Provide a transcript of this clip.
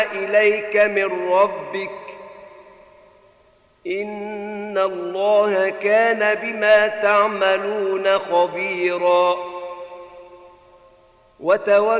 إليك من ربك إن الله كان بما تعملون خبيرا.